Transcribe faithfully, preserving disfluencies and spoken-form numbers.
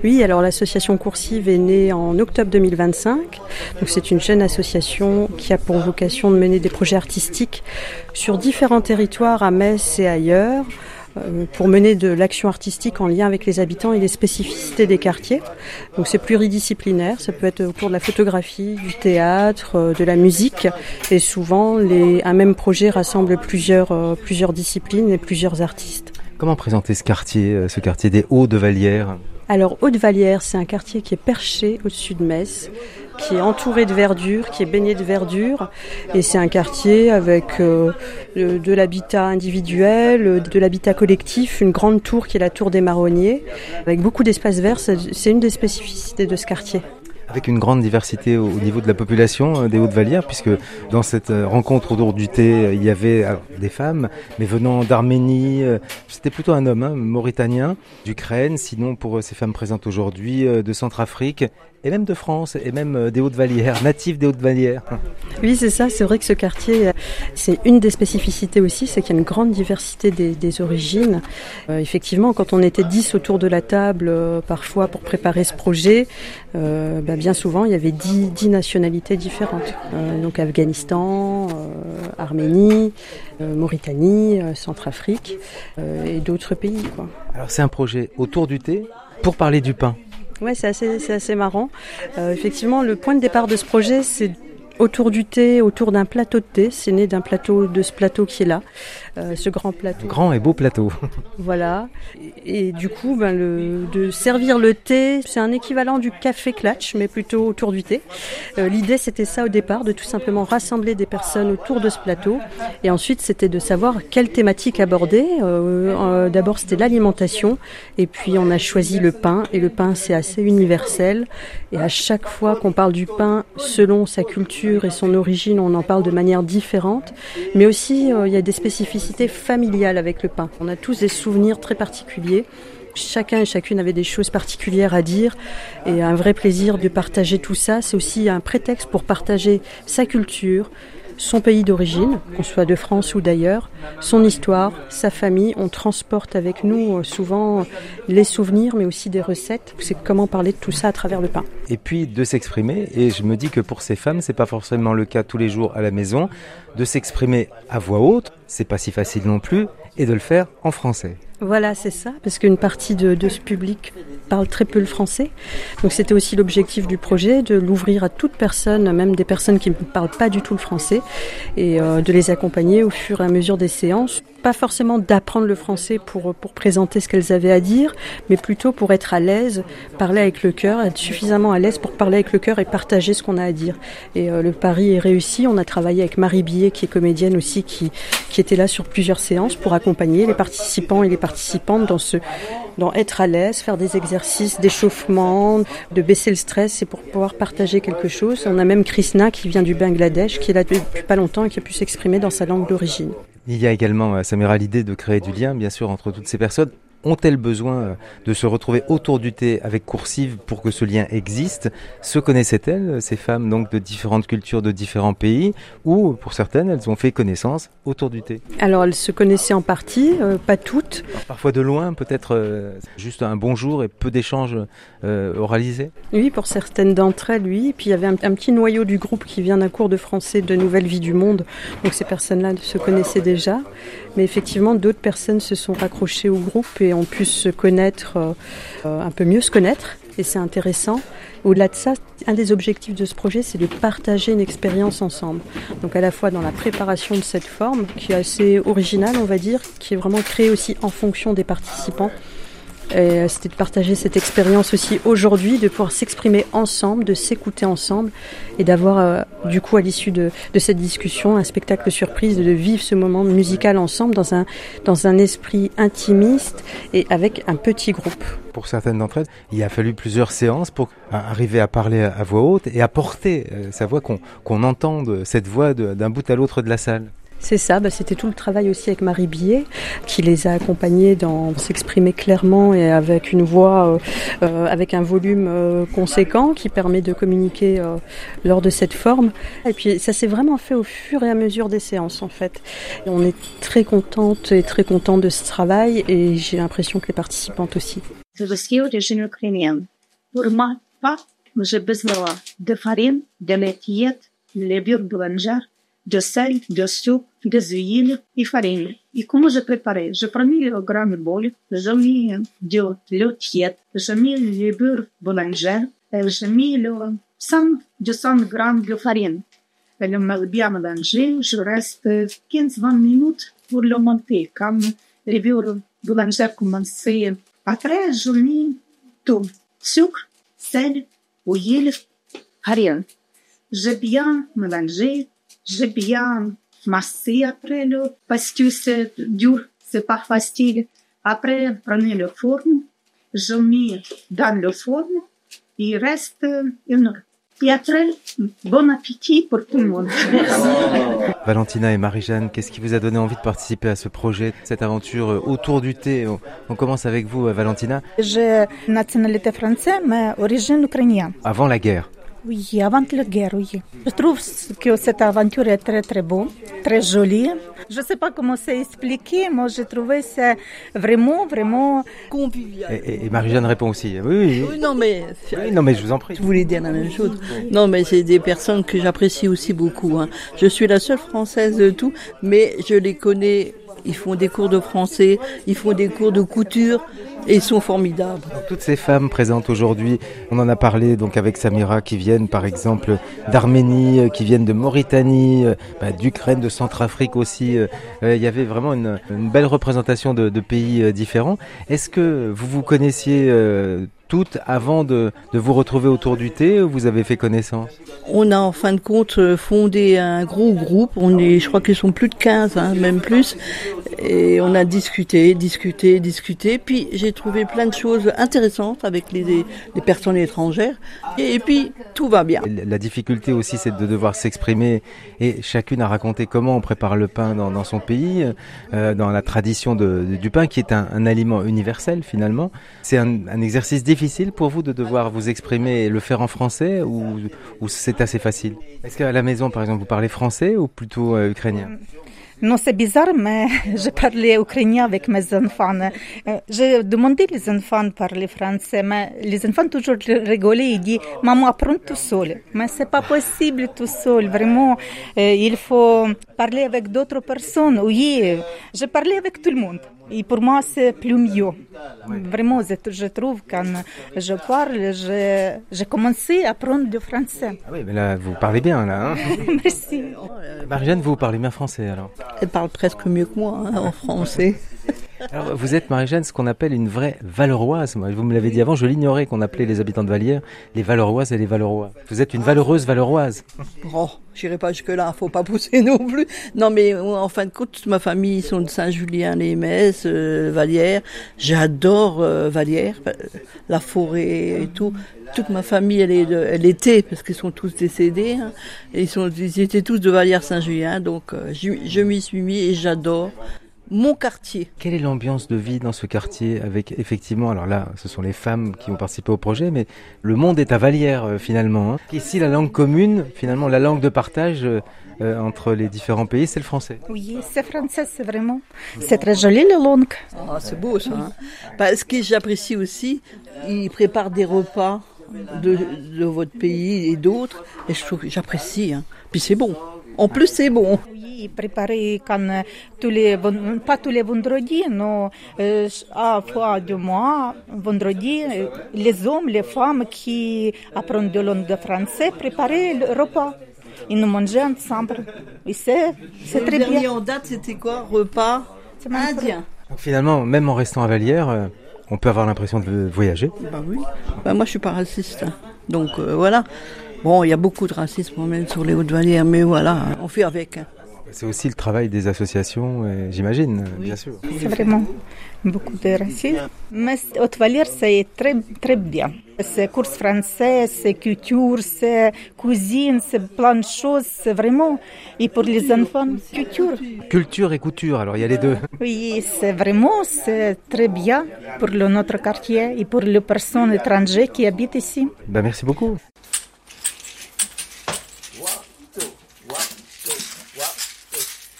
Oui, alors l'association Coursive est née en octobre deux mille vingt-cinq. Donc c'est une jeune association qui a pour vocation de mener des projets artistiques sur différents territoires à Metz et ailleurs, euh, pour mener de l'action artistique en lien avec les habitants et les spécificités des quartiers. Donc c'est pluridisciplinaire, ça peut être autour de la photographie, du théâtre, euh, de la musique, et souvent les, un même projet rassemble plusieurs, euh, plusieurs disciplines et plusieurs artistes. Comment présenter ce quartier, ce quartier des Hauts de Vallière ? Alors, Hauts-de-Vallière, c'est un quartier qui est perché au-dessus de Metz, qui est entouré de verdure, qui est baigné de verdure. Et c'est un quartier avec euh, de, de l'habitat individuel, de l'habitat collectif, une grande tour qui est la tour des Marronniers, avec beaucoup d'espaces verts. C'est une des spécificités de ce quartier. Avec une grande diversité au niveau de la population des Hauts-de-Vallière, puisque dans cette rencontre autour du thé, il y avait alors, des femmes, mais venant d'Arménie, c'était plutôt un homme, hein, mauritanien, d'Ukraine, sinon pour ces femmes présentes aujourd'hui, de Centrafrique, et même de France, et même des Hauts-de-Vallière, natifs des Hauts-de-Vallière. Oui, c'est ça, c'est vrai que ce quartier, c'est une des spécificités aussi, c'est qu'il y a une grande diversité des, des origines. Euh, effectivement, quand on était dix autour de la table, euh, parfois pour préparer ce projet, euh, bah, bien souvent, il y avait dix, dix nationalités différentes. Euh, donc Afghanistan, euh, Arménie, euh, Mauritanie, euh, Centrafrique euh, et d'autres pays, quoi. Alors c'est un projet autour du thé pour parler du pain. Ouais, c'est assez, c'est assez marrant. Euh, effectivement, le point de départ de ce projet, c'est autour du thé, autour d'un plateau de thé. C'est né d'un plateau, de ce plateau qui est là, euh, ce grand plateau. Un grand et beau plateau. Voilà. Et, et du coup, ben, le, de servir le thé, c'est un équivalent du café clutch, mais plutôt autour du thé. Euh, l'idée, c'était ça au départ, de tout simplement rassembler des personnes autour de ce plateau. Et ensuite, c'était de savoir quelle thématique aborder. Euh, euh, d'abord, c'était l'alimentation. Et puis, on a choisi le pain. Et le pain, c'est assez universel. Et à chaque fois qu'on parle du pain, selon sa culture et son origine, on en parle de manière différente. Mais aussi, euh, il y a des spécificités familiales avec le pain. On a tous des souvenirs très particuliers. Chacun et chacune avait des choses particulières à dire et un vrai plaisir de partager tout ça. C'est aussi un prétexte pour partager sa culture, son pays d'origine, qu'on soit de France ou d'ailleurs, son histoire, sa famille. On transporte avec nous souvent les souvenirs, mais aussi des recettes. C'est comment parler de tout ça à travers le pain. Et puis de s'exprimer, et je me dis que pour ces femmes, c'est pas forcément le cas tous les jours à la maison, de s'exprimer à voix haute, c'est pas si facile non plus, et de le faire en français. Voilà, c'est ça, parce qu'une partie de, de ce public parle très peu le français. Donc c'était aussi l'objectif du projet, de l'ouvrir à toute personne, même des personnes qui ne parlent pas du tout le français, et euh, de les accompagner au fur et à mesure des séances. Pas forcément d'apprendre le français pour, pour présenter ce qu'elles avaient à dire, mais plutôt pour être à l'aise, parler avec le cœur, être suffisamment à l'aise pour parler avec le cœur et partager ce qu'on a à dire. Et euh, le pari est réussi. On a travaillé avec Marie Billet, qui est comédienne aussi, qui, qui était là sur plusieurs séances pour accompagner les participants et les participantes dans ce, dans être à l'aise, faire des exercices d'échauffement, de baisser le stress et pour pouvoir partager quelque chose. On a même Krishna qui vient du Bangladesh, qui est là depuis pas longtemps et qui a pu s'exprimer dans sa langue d'origine. Il y a également, Samira, l'idée de créer du lien, bien sûr, entre toutes ces personnes. Ont-elles besoin de se retrouver autour du thé avec Coursive pour que ce lien existe ? Se connaissaient-elles, ces femmes donc de différentes cultures, de différents pays, ou pour certaines, elles ont fait connaissance autour du thé ? Alors, elles se connaissaient en partie, euh, pas toutes. Alors, parfois de loin, peut-être euh, juste un bonjour et peu d'échanges euh, oralisés ? Oui, pour certaines d'entre elles, oui. Et puis il y avait un, un petit noyau du groupe qui vient d'un cours de français de Nouvelle Vie du Monde. Donc ces personnes-là se connaissaient déjà. Mais effectivement, d'autres personnes se sont raccrochées au groupe et ont pu se connaître, euh, un peu mieux se connaître. Et c'est intéressant. Au-delà de ça, un des objectifs de ce projet, c'est de partager une expérience ensemble. Donc à la fois dans la préparation de cette forme, qui est assez originale, on va dire, qui est vraiment créée aussi en fonction des participants. Et c'était de partager cette expérience aussi aujourd'hui, de pouvoir s'exprimer ensemble, de s'écouter ensemble et d'avoir euh, du coup à l'issue de, de cette discussion un spectacle surprise, de vivre ce moment musical ensemble dans un, dans un esprit intimiste et avec un petit groupe. Pour certaines d'entre elles, il a fallu plusieurs séances pour arriver à parler à voix haute et à porter euh, sa voix, qu'on, qu'on entende cette voix de, d'un bout à l'autre de la salle. C'est ça, bah c'était tout le travail aussi avec Marie Billet qui les a accompagnés dans s'exprimer clairement et avec une voix, euh, euh, avec un volume euh, conséquent qui permet de communiquer euh, lors de cette forme. Et puis ça s'est vraiment fait au fur et à mesure des séances en fait. Et on est très contente et très content de ce travail et j'ai l'impression que les participantes aussi. To the ski original Ukrainian. Pour ma part, j'ai besoin de farine, de laitiette, levure boulangère, de sel, de sucre, des huiles et farine. Et comment je préparais? Je prenais le grand bol, je mis de laitiette, je mis le levure boulangère, et je mis le cent, deux cents grammes de farine. Et le bien mélangé, je reste quinze à vingt minutes pour le monter, comme le levure boulangère commençait. Après, je mis tout, sucre, sel, huile, farine. J'ai bien mélangé, j'ai bien massé après le, parce que c'est dur, c'est pas facile. Après, prenez le fourne, je mets dans le fourne, il reste une heure. Et après, bon appétit pour tout le monde. Valentina et Marie-Jeanne, qu'est-ce qui vous a donné envie de participer à ce projet, cette aventure autour du thé? On commence avec vous, Valentina. J'ai nationalité française, mais origine ukrainienne. Avant la guerre? Oui, avant la guerre, oui. Je trouve que cette aventure est très très beau, très jolie. Je ne sais pas comment c'est expliqué, moi j'ai trouvé ça vraiment, vraiment convivial. Et, et Marie-Jeanne répond aussi. Oui, oui, oui. Non mais, oui, non mais je vous en prie. Je voulais dire la même chose. Non mais c'est des personnes que j'apprécie aussi beaucoup. Hein. Je suis la seule française de tout, mais je les connais. Ils font des cours de français, ils font des cours de couture et ils sont formidables. Toutes ces femmes présentes aujourd'hui, on en a parlé donc avec Samira, qui viennent par exemple d'Arménie, qui viennent de Mauritanie, bah, d'Ukraine, de Centrafrique aussi. Euh, il y avait vraiment une, une belle représentation de, de pays euh, différents. Est-ce que vous vous connaissiez euh, toutes avant de, de vous retrouver autour du thé, ou vous avez fait connaissance? On a en fin de compte fondé un gros groupe, on est, je crois qu'ils sont plus de quinze, hein, même plus, et on a discuté, discuté, discuté, puis j'ai trouvé plein de choses intéressantes avec les, les personnes étrangères, et, et puis tout va bien. La difficulté aussi, c'est de devoir s'exprimer, et chacune a raconté comment on prépare le pain dans, dans son pays, euh, dans la tradition de, du pain, qui est un, un aliment universel finalement. C'est un, un exercice difficile difficile pour vous de devoir vous exprimer et le faire en français, ou, ou c'est assez facile? Est-ce qu'à la maison, par exemple, vous parlez français ou plutôt euh, ukrainien? Non, c'est bizarre, mais je parlais ukrainien avec mes enfants. J'ai demandé les enfants de parler français, mais les enfants toujours rigolaient et disent « Maman, apprends tout seul ». Mais c'est pas possible tout seul, vraiment. Il faut parler avec d'autres personnes. Oui, je parlais avec tout le monde. Et pour moi, c'est plus mieux. Oui. Vraiment, je trouve quand je parle, je, j'ai commencé à apprendre le français. Ah oui, mais là, vous parlez bien, là. Hein. Merci. Marie-Jeanne, vous parlez bien français, alors? Elle parle presque mieux que moi, hein, en français. Alors, vous êtes, Marie-Jeanne, ce qu'on appelle une vraie Valeuroise. Moi, vous me l'avez dit avant, je l'ignorais qu'on appelait les habitants de Vallières les Valeuroises et les Valeurois. Vous êtes une valeureuse Valeuroise. Oh, j'irai pas jusque-là, faut pas pousser non plus. Non, mais en fin de compte, toute ma famille, ils sont de Saint-Julien-les-Metz, euh, Vallières. J'adore euh, Vallières, la forêt et tout. Toute ma famille, elle, est de, elle était, parce qu'ils sont tous décédés, hein, et ils, sont, ils étaient tous de Vallières-Saint-Julien, donc euh, je, je m'y suis mis et j'adore mon quartier. Quelle est l'ambiance de vie dans ce quartier avec, effectivement, alors là, ce sont les femmes qui ont participé au projet, mais le monde est à Vallières, euh, finalement. Hein. Ici, la langue commune, finalement, la langue de partage euh, euh, entre les différents pays, c'est le français. Oui, c'est français, c'est vraiment. C'est très joli, la langue. Ah, c'est beau, ça. Hein. Parce que j'apprécie aussi, ils préparent des repas de, de votre pays et d'autres, et je trouve que j'apprécie. Hein. Puis c'est bon. En plus, c'est bon. Oui, préparer quand tous les, pas tous les vendredis, mais euh, à fois du mois, vendredi, les hommes, les femmes qui apprennent de langue de français, préparer le repas. Et nous mangeons ensemble. Et c'est, c'est très bien. Le dernier en date, c'était quoi? Repas indien. Donc finalement, même en restant à Vallières, euh, on peut avoir l'impression de voyager. Bah oui. Bah moi, je suis pas raciste. Hein. Donc euh, voilà. Bon, il y a beaucoup de racisme même sur les Hautes-Vallières, mais voilà, on fait avec. Hein. C'est aussi le travail des associations, j'imagine, oui. Bien sûr. C'est vraiment beaucoup de racisme. Mais Haute-Vallières, c'est très, très bien. C'est course française, c'est culture, c'est cuisine, c'est plein de choses. C'est vraiment, et pour les enfants, culture. Culture et couture, alors il y a les deux. Oui, c'est vraiment, c'est très bien pour le, notre quartier et pour les personnes étrangères qui habitent ici. Ben, merci beaucoup.